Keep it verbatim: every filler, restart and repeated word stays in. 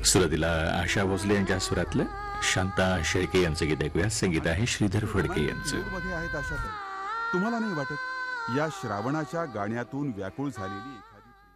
सुरुवातीला आशा भोसले यांच्या सुरातलं शांता शेळके यांचं गीत ऐकूया. संगीत आहे श्रीधर फडके यांचं. मध्ये आहेत आशाताई. तुम्हाला नाही वाटत या श्रावणाच्या गाण्यातून व्याकुळ झालेली